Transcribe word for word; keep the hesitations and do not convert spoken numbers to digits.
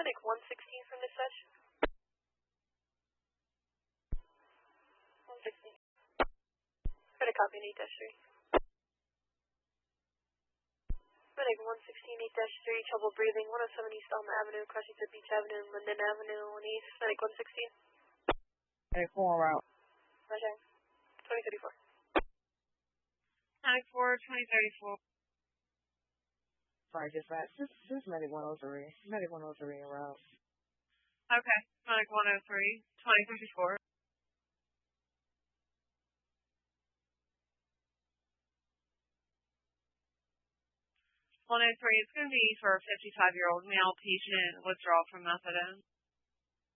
Medic one sixteen from dispatch. one sixteen. Medic copy eight dash three. Medic one sixteen eight dash three, trouble breathing, one oh seven East Elm Avenue, crossing to Beach Avenue and Linden Avenue, one East. Medic one sixteen. Medic four route. Roger. twenty thirty-four. Medic four, twenty thirty-four. Sorry, dispatch. This, this is Medic one oh three. Medic one oh three en route. Okay. Medic one oh three, twenty thirty-four. one oh three, it's going to be for a fifty-five-year-old male patient withdrawal from methadone.